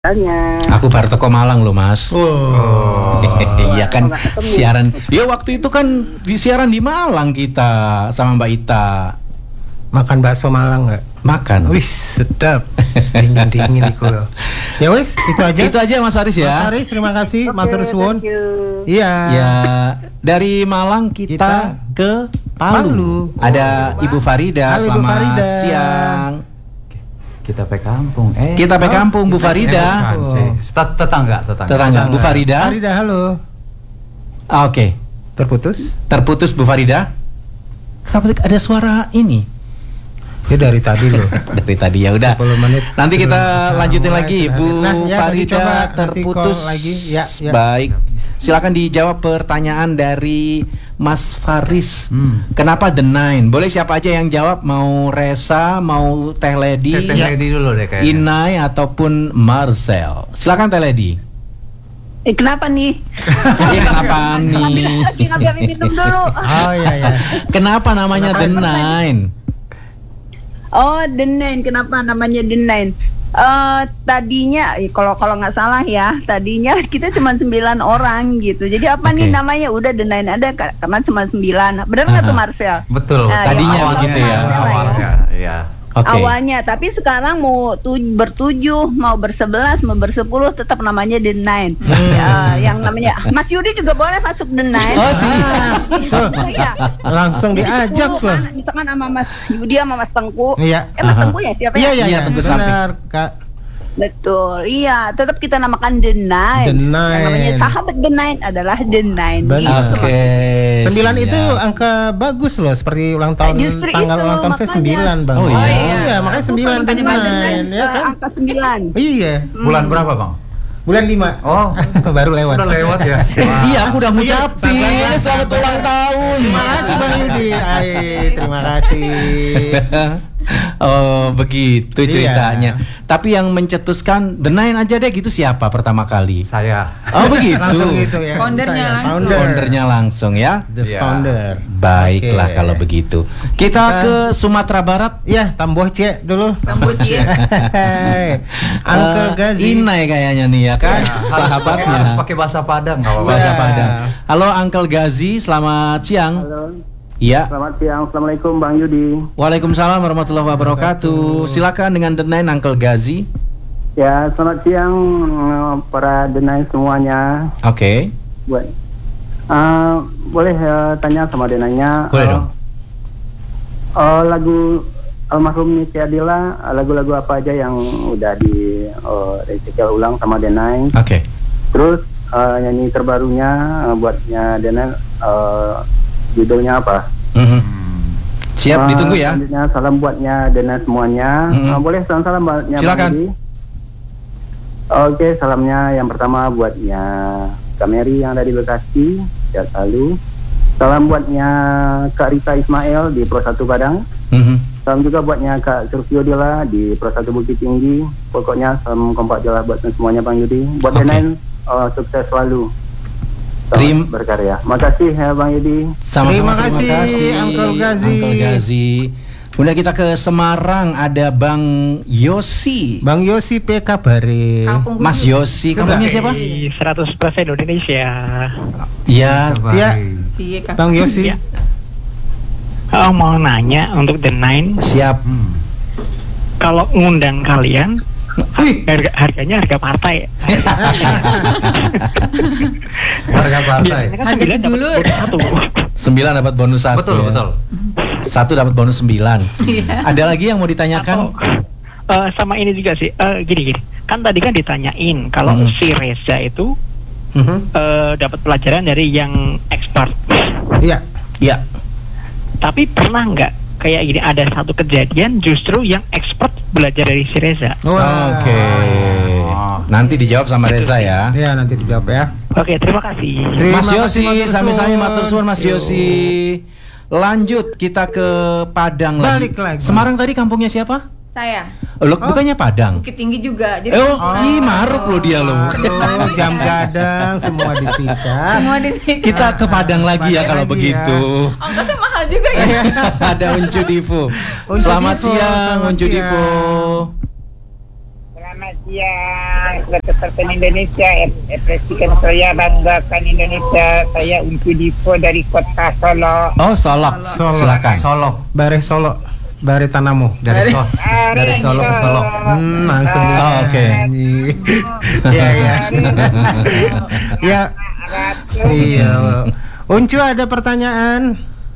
Aku baru toko Malang loh Mas. Iya kan siaran. Ya waktu itu kan siaran di Malang kita sama Mbak Ita. Makan bakso Malang nggak? Makan. Wis sedap. Dingin itu loh. Ya wis itu aja. Itu aja Mas Faris ya. Mas Faris terima kasih. Matur suwun. Iya. Ya dari Malang kita ke Palu. Ada Ibu Farida. Halo, Selamat Ibu Farida. siang. Kita pe kampung. Kita pe kampung Bu Farida. Tetangga. Bu Farida. Farida halo. Oke. Terputus Bu Farida. Kenapa ada suara ini? Ya dari tadi loh. Dari tadi ya udah. 10 menit. Nanti kita lanjutin lagi Bu Farida terputus lagi. Ya. Baik. Silakan dijawab pertanyaan dari Mas Faris. Kenapa The Nine? Boleh siapa aja yang jawab? Mau Resa, mau Teh Ledi, dulu deh kayaknya. Inai ataupun Marcel. Silakan Teh Ledi. Kenapa nih? Kenapa nih? Nggak biar minum dulu. Oh iya. Kenapa namanya The Nine? Oh, The Nine. Kenapa namanya The Nine? Tadinya kalau nggak salah ya, tadinya kita cuma 9 orang gitu. Jadi apa nih namanya? Udah The Nine ada karena cuma 9. Benar nggak tuh Marcel? Betul. Tadinya begitu ya. Awalnya ya. Awalnya, tapi sekarang mau bertujuh, mau bersebelas, mau bersepuluh, tetap namanya The Nine. Ya, yang namanya Mas Yudi juga boleh masuk The Nine. Oh sih. Iya. Langsung Jadi diajak 10 loh. kan, misalkan sama Mas Yudi sama Mas Tengku. Iya. Mas Tengku ya siapa ya? Iya, tentu benar, Kak. Betul, iya. Tetap kita namakan The Nine. The Nine. Yang namanya sahabat The Nine adalah The Nine. Benar. Gitu. Oke. 9 itu angka bagus loh, seperti ulang tahun Justru tanggal itu, ulang tahun saya makanya. 9 Bang. Oh, iya. Makanya Aku 9 kalau The nama The Nine, Nine ya kan? angka 9. Iya. Bulan berapa, Bang? Bulan 5. Oh, Baru lewat. udah lewat ya. Iya, aku udah ngucapin selamat ulang tahun. Terima kasih Bang Yudi. Terima kasih. Oh, begitu Iya. ceritanya. Tapi yang mencetuskan The Nine aja deh gitu siapa pertama kali? Saya. Oh, begitu. Langsung gitu ya. Foundernya Saya, langsung. Foundernya langsung ya. The Iya. founder. Baiklah Oke. kalau begitu. Kita ke Sumatera Barat. Ya, Tamboh C dulu. Kamboja. Uncle Gazi. Inai kayaknya nih ya kan, Harus sahabatnya. pakai bahasa Padang enggak apa-apa. Bahasa Iya. Padang. Halo Uncle Gazi, selamat siang. Halo, Iya. selamat siang. Assalamualaikum Bang Yudi. Waalaikumsalam warahmatullahi wabarakatuh. Silakan dengan The Nine Uncle Gazi. Ya, selamat siang para denai semuanya. Oke. Buat boleh tanya sama denainya. Boleh dong. Lagu almarhum Niki Adila, lagu-lagu apa aja yang udah di recycle ulang sama denai? Oke. Terus nyanyi terbarunya buatnya denai judulnya apa? Siap ditunggu ya. Selanjutnya salam buatnya denai semuanya. Boleh salam buatnya Bang Silakan. Yudi? Oke, salamnya yang pertama buatnya Kak Mary yang ada di Bekasi, sehat selalu. Salam buatnya Kak Rita Ismail di Pro 1 Padang. Salam juga buatnya Kak Surfio Dila di Pro 1 Bukit Tinggi. Pokoknya salam kompak jelas buat semuanya Bang Yudi. Buat Oke. Denain, sukses selalu. Selamat berkarya. Makasih ya Bang Yudi. Sama-sama, Terima kasih, Uncle Gazi. Uncle Gazi. Kemudian kita ke Semarang, ada Bang Yosi. Bang Yosi P kabare. Mas Yosi, kamunya siapa? 100% Indonesia. Iya. Ya, Iya, Kak. Bang Yosi. Ya. Mau nanya untuk The Nine, Siap. kalau ngundang kalian, harganya harga partai. Harga partai. Biasanya kan Harga 9 dapat sedulur. bonus 1. 9 dapat bonus 1. Betul, betul. 1 dapat bonus 9. Iya. Ada lagi yang mau ditanyakan? Sama ini juga sih, gini. Kan tadi kan ditanyain kalau si Reza itu dapat pelajaran dari yang expert. Iya. Iya. Tapi pernah nggak kayak gini ada satu kejadian justru yang expert belajar dari si Reza? Oke. Nanti dijawab sama Reza ya. Ya, nanti dijawab ya. Oke, terima kasih. Mas Terima Yosi, kasih, matur sami-sami suwun. matur suwun Mas Yosi. Lanjut kita ke Padang Balik lagi. Semarang tadi kampungnya siapa? Saya Loh, bukannya Padang. Bukit Tinggi juga. Jadi Maruk loh dia loh. Aduh, jam gadang semua disita. semua di sini. Kita ke Padang lagi ya Padang kalau lagi begitu. Ongkosnya mahal juga ya. Ada Uncu Divo. Uncu Selamat Divo, siang selamat Uncu siang. Divo. Selamat siang, Ketua Indonesia, ekspresikan saya, banggakan Indonesia. Saya Uncu Dipo dari Kota Solo. Oh, Solok. Silakan. Solo. Bare Solo, bare Tanamu. Dari Solo ke Solo. Langsung. Oh, oke. Iya, iya. Ya. Iya. Uncu ada pertanyaan?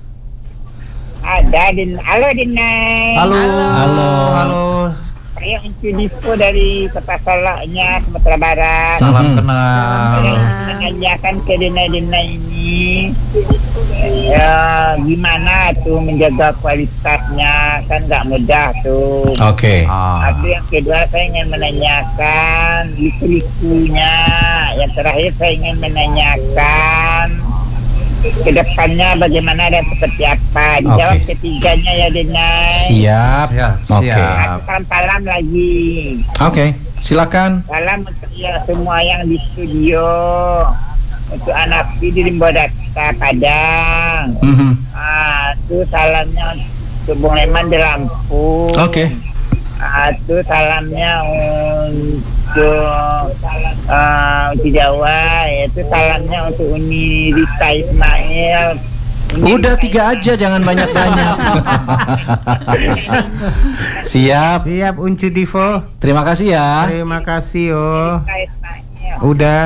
Ada, halo Dinai. Halo. Halo. Halo. Saya Uncu Dipo dari Kota Solo-nya, Sumatera Barat. Salam Mhm. kenal. Menanyakan ke Dinai-Dinai ini, ya, gimana tuh menjaga kualitasnya, kan nggak mudah tuh. Oke. Tapi yang kedua saya ingin menanyakan liku-likunya. Yang terakhir saya ingin menanyakan kedepannya bagaimana dan seperti apa. Dijawab Oke. ketiganya ya Denai. Siap. Oke. Siap. Salam lagi. Oke. Silakan. Salam untuk ya semua yang di studio. Untuk anak di Limbo Data Padang. Mhm. Itu salamnya untuk Bung Leman di Lampung. Oke. Itu salamnya untuk Jawa. Itu salamnya untuk Uni Rita Ismail. Udah 3 aja, jangan banyak-banyak. Siap. Siap Uncu Divo. Terima kasih ya. Terima kasih yo. Rita Ismail. Udah.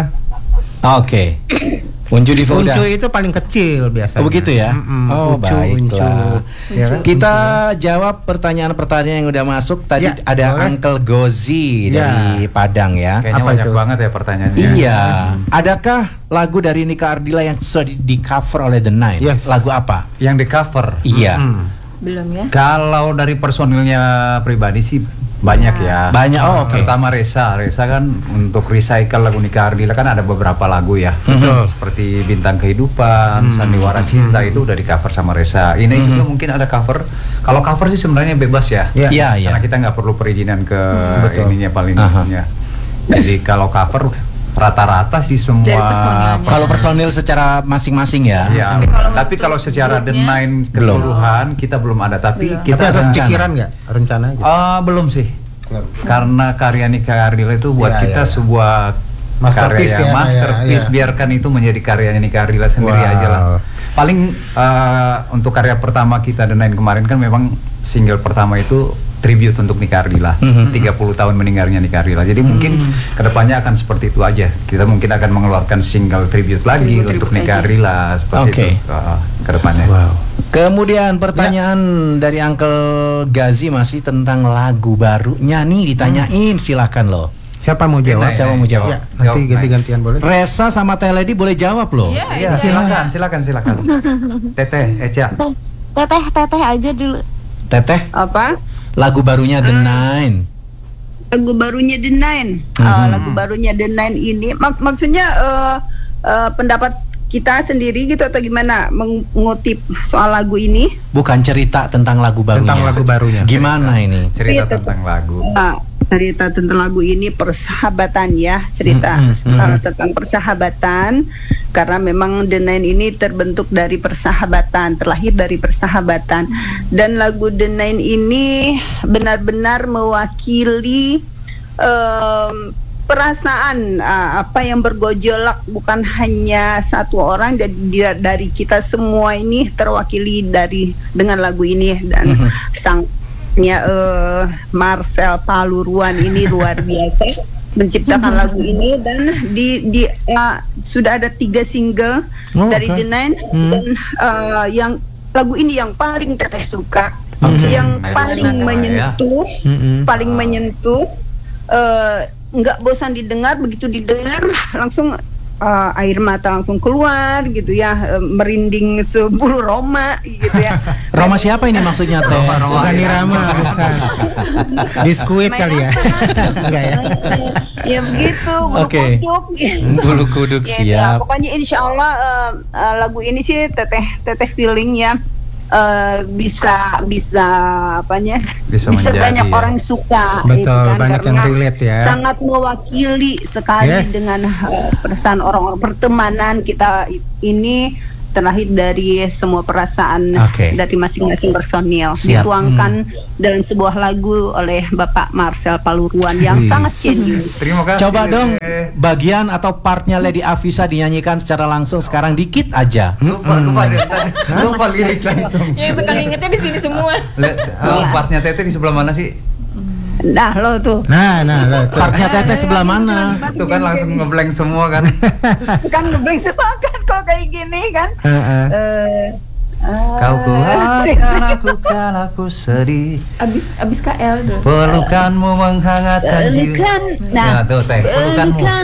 Oke. Uncu Diva udah. Uncu itu paling kecil biasanya. Oh, begitu ya? Oh, Uncu, baiklah. Ya kan? Kita jawab pertanyaan-pertanyaan yang udah masuk. Tadi Ya, ada boleh. Uncle Gozi Ya. dari Padang ya. Kayaknya Apa banyak itu? banget ya pertanyaannya. Iya. Adakah lagu dari Nika Ardila yang sudah di cover oleh The Nine? Yes. Lagu apa? Yang di cover. Iya. Belum ya? Kalau dari personilnya pribadi sih banyak ya. Banyak. Oh, oke. Pertama Reza kan untuk recycle lagu Nika Ardila kan ada beberapa lagu ya. Betul. Seperti Bintang Kehidupan, Sandiwara Cinta itu udah di cover sama Reza. Ini juga mungkin ada cover. Kalau cover sih sebenarnya bebas ya. Iya. Iya, iya. Karena kita nggak perlu perizinan ke Betul. ininya paling Aha. ininya. Jadi kalau cover rata-rata sih semua. Dari personilnya. Kalau personil secara masing-masing ya. Iya, tapi kalau untuk secara The grupnya, Nine keseluruhan kita belum ada. Tapi Belum. kita Tapi ada rencana. pikiran nggak? Rencana aja. Belum sih. Karena karya Nika Ardila itu buat Iya, kita iya. sebuah Masterpiece karya ya, masterpiece. iya. Biarkan itu menjadi karyanya Nika Ardila sendiri Wow. aja lah. Paling untuk karya pertama kita The Nine kemarin kan memang single pertama itu tribute untuk Nika Ardila. 30 tahun meninggalnya Nika Ardila. Jadi mungkin kedepannya akan seperti itu aja. Kita mungkin akan mengeluarkan single tribute lagi Tribute untuk Nika aja. Ardila seperti Oke. itu kedepannya. Wow. Kemudian pertanyaan dari Uncle Gazi masih tentang lagu barunya nih ditanyain. Silakan loh. Siapa mau jawab? Siapa mau jawab? Ya, nanti Jawab, ganti-gantian boleh. Resa sama Teledi boleh jawab loh. Iya, Iya, silakan. Teteh, Eca. Teteh aja dulu. Teteh, Apa? lagu barunya The Nine. Lagu barunya The Nine. Lagu barunya The Nine ini maksudnya pendapat kita sendiri gitu atau gimana mengutip soal lagu ini? Bukan cerita tentang lagu barunya. Tentang lagu barunya. Gimana ini? Cerita Iya, tentang lagu. Cerita tentang lagu ini persahabatan ya, cerita tentang persahabatan, karena memang The Nine ini terbentuk dari persahabatan, terlahir dari persahabatan, dan lagu The Nine ini benar-benar mewakili perasaan apa yang bergojolak, bukan hanya satu orang, dari kita semua ini terwakili dengan lagu ini, dan sangnya Marcel Paluruan ini luar biasa menciptakan lagu ini, dan sudah ada 3 single dari The Nine, dan yang lagu ini yang paling Teteh suka, yang paling menyentuh, paling menyentuh, nggak bosan didengar, begitu didengar langsung air mata langsung keluar gitu ya, merinding sebulu Roma gitu ya. Roma siapa ini maksudnya Teh? Bukan Irama, bukan. Biskuit kali ya. Enggak ya? Ya begitu, bulu Oke. kuduk. Bulu kuduk, Ya, siap. pokoknya insya Allah lagu ini sih teteh feeling ya, bisa apanya, Bisa bisa menjadi, banyak ya. orang suka. Betul, gitu kan, banyak yang karena relate ya. sangat mewakili sekali Yes. dengan perasaan orang-orang pertemanan kita ini. terlahir dari semua perasaan dari masing-masing personil. Siap. Dituangkan dalam sebuah lagu oleh Bapak Marcel Paluruan yang sangat jenius. Terima kasih. Coba dong bagian atau partnya Lady Afisa dinyanyikan secara langsung sekarang dikit aja. Lupa lirik langsung. Ya bekal ingetnya di sini semua. Partnya Tete di sebelah mana sih? Nah lo tuh. Nah, lo tuh. Partnya Tete sebelah mana? Itu kan langsung ngeblank semua kan. Kan ngeblank semua kan kalau kayak gini kan. Kau kuatkan aku kan aku sedih. Abis KL tuh. Pelukanmu menghangatkan jiwa. Nah, tuh Teh, pelukanmu.